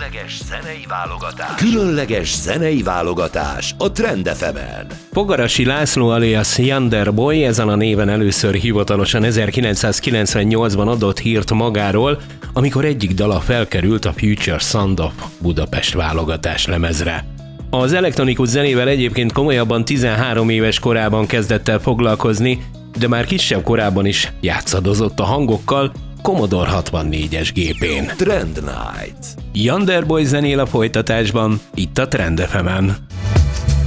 Különleges zenei válogatás a Trend FM-en. Fogarasi László alias Yonder Boy ezen a néven először hivatalosan 1998-ban adott hírt magáról, amikor egyik dala felkerült a Future Sound of Budapest válogatás lemezre. Az elektronikus zenével egyébként komolyabban 13 éves korában kezdett el foglalkozni, de már kisebb korában is játszadozott a hangokkal Commodore 64-es gépén. Trend Night. Yonder Boy zenél a folytatásban, itt a Trend FM-en.